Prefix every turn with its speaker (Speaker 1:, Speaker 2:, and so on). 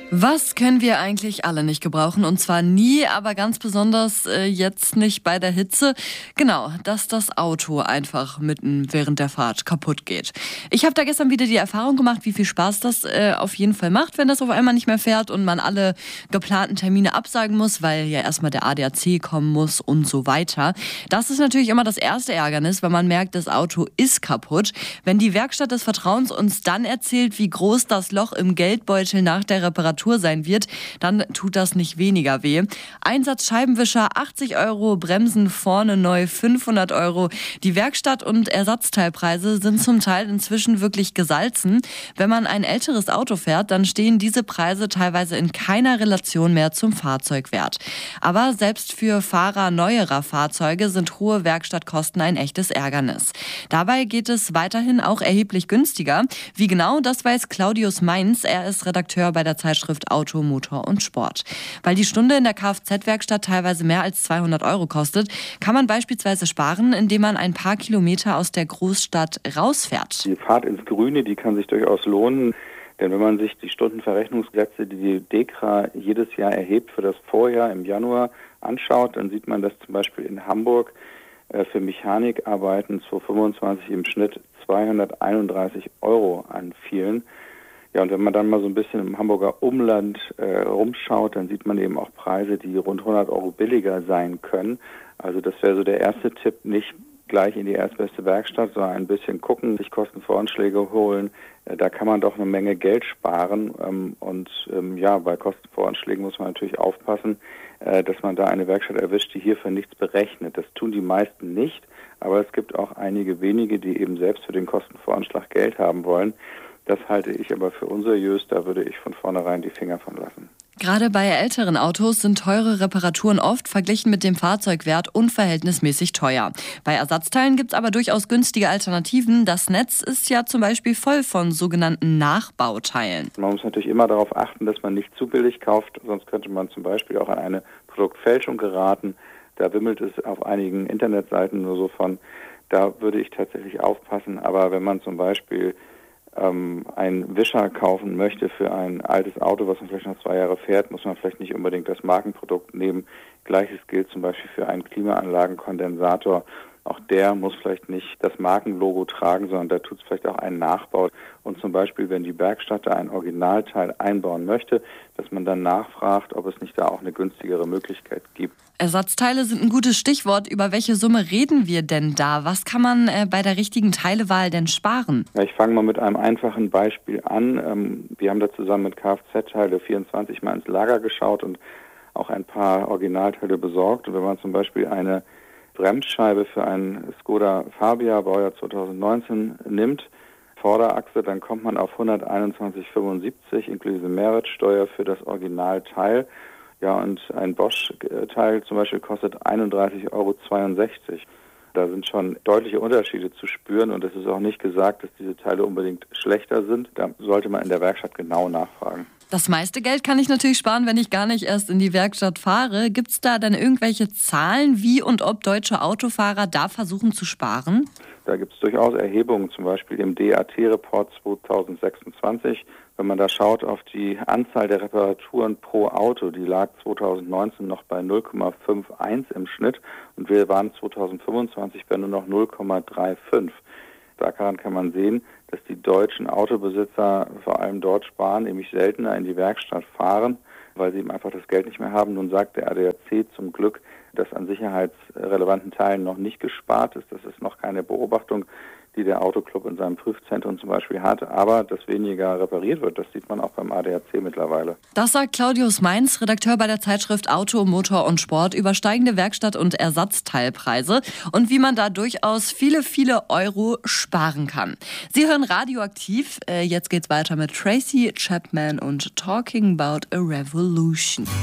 Speaker 1: Was können wir eigentlich alle nicht gebrauchen? Und zwar nie, aber ganz besonders jetzt nicht bei der Hitze. Genau, dass das Auto einfach mitten während der Fahrt kaputt geht. Ich habe da gestern wieder die Erfahrung gemacht, wie viel Spaß das auf jeden Fall macht, wenn das auf einmal nicht mehr fährt und man alle geplanten Termine absagen muss, weil ja erstmal der ADAC kommen muss und so weiter. Das ist natürlich immer das erste Ärgernis, wenn man merkt, das Auto ist kaputt. Wenn die Werkstatt des Vertrauens uns dann erzählt, wie groß das Loch im Geldbeutel nach der Reparatur sein wird, dann tut das nicht weniger weh. Einsatz Scheibenwischer 80 €, Bremsen vorne neu 500 €. Die Werkstatt- und Ersatzteilpreise sind zum Teil inzwischen wirklich gesalzen. Wenn man ein älteres Auto fährt, dann stehen diese Preise teilweise in keiner Relation mehr zum Fahrzeugwert. Aber selbst für Fahrer neuerer Fahrzeuge sind hohe Werkstattkosten ein echtes Ärgernis. Dabei geht es weiterhin auch erheblich günstiger. Wie genau, das weiß Claudius Mainz. Er ist Redakteur bei der Zeitschrift Auto, Motor und Sport. Weil die Stunde in der Kfz-Werkstatt teilweise mehr als 200 € kostet, kann man beispielsweise sparen, indem man ein paar Kilometer aus der Großstadt rausfährt.
Speaker 2: Die Fahrt ins Grüne, die kann sich durchaus lohnen. Denn wenn man sich die Stundenverrechnungssätze, die die DEKRA jedes Jahr erhebt für das Vorjahr im Januar anschaut, dann sieht man, dass zum Beispiel in Hamburg für Mechanikarbeiten 2025 im Schnitt 231 € anfielen. Ja, und wenn man dann mal so ein bisschen im Hamburger Umland rumschaut, dann sieht man eben auch Preise, die rund 100 € billiger sein können. Also das wäre so der erste Tipp, nicht gleich in die erstbeste Werkstatt, sondern ein bisschen gucken, sich Kostenvoranschläge holen. Da kann man doch eine Menge Geld sparen. Bei Kostenvoranschlägen muss man natürlich aufpassen, dass man da eine Werkstatt erwischt, die hierfür nichts berechnet. Das tun die meisten nicht, aber es gibt auch einige wenige, die eben selbst für den Kostenvoranschlag Geld haben wollen. Das halte ich aber für unseriös, da würde ich von vornherein die Finger von lassen.
Speaker 1: Gerade bei älteren Autos sind teure Reparaturen oft verglichen mit dem Fahrzeugwert unverhältnismäßig teuer. Bei Ersatzteilen gibt es aber durchaus günstige Alternativen. Das Netz ist ja zum Beispiel voll von sogenannten Nachbauteilen.
Speaker 2: Man muss natürlich immer darauf achten, dass man nicht zu billig kauft, sonst könnte man zum Beispiel auch an eine Produktfälschung geraten. Da wimmelt es auf einigen Internetseiten nur so von. Da würde ich tatsächlich aufpassen, aber wenn man zum Beispiel einen Wischer kaufen möchte für ein altes Auto, was man vielleicht noch 2 Jahre fährt, muss man vielleicht nicht unbedingt das Markenprodukt nehmen. Gleiches gilt zum Beispiel für einen Klimaanlagenkondensator. Auch der muss vielleicht nicht das Markenlogo tragen, sondern da tut es vielleicht auch einen Nachbau. Und zum Beispiel, wenn die Werkstatt da ein Originalteil einbauen möchte, dass man dann nachfragt, ob es nicht da auch eine günstigere Möglichkeit gibt.
Speaker 1: Ersatzteile sind ein gutes Stichwort. Über welche Summe reden wir denn da? Was kann man bei der richtigen Teilewahl denn sparen?
Speaker 2: Ja, ich fange mal mit einem einfachen Beispiel an. Wir haben da zusammen mit Kfz-Teile24 mal ins Lager geschaut und auch ein paar Originalteile besorgt. Und wenn man zum Beispiel eine Bremsscheibe für einen Skoda Fabia Baujahr 2019 nimmt, Vorderachse, dann kommt man auf 121,75 inklusive Mehrwertsteuer für das Originalteil. Ja, und ein Bosch-Teil zum Beispiel kostet 31,62 €. Da sind schon deutliche Unterschiede zu spüren und es ist auch nicht gesagt, dass diese Teile unbedingt schlechter sind. Da sollte man in der Werkstatt genau nachfragen.
Speaker 1: Das meiste Geld kann ich natürlich sparen, wenn ich gar nicht erst in die Werkstatt fahre. Gibt es da dann irgendwelche Zahlen, wie und ob deutsche Autofahrer da versuchen zu sparen?
Speaker 2: Da gibt es durchaus Erhebungen, zum Beispiel im DAT-Report 2026. Wenn man da schaut auf die Anzahl der Reparaturen pro Auto, die lag 2019 noch bei 0,51 im Schnitt und wir waren 2025 bei nur noch 0,35. Daran kann man sehen, dass die deutschen Autobesitzer vor allem dort sparen, nämlich seltener in die Werkstatt fahren, weil sie eben einfach das Geld nicht mehr haben. Nun sagt der ADAC zum Glück, dass an sicherheitsrelevanten Teilen noch nicht gespart ist. Das ist noch keine Beobachtung, die der Autoclub in seinem Prüfzentrum zum Beispiel hat. Aber dass weniger repariert wird, das sieht man auch beim ADAC mittlerweile.
Speaker 1: Das sagt Claudius Mainz, Redakteur bei der Zeitschrift Auto, Motor und Sport, über steigende Werkstatt- und Ersatzteilpreise und wie man da durchaus viele, viele Euro sparen kann. Sie hören Radioaktiv. Jetzt geht's weiter mit Tracy Chapman und Talking About a Revolution.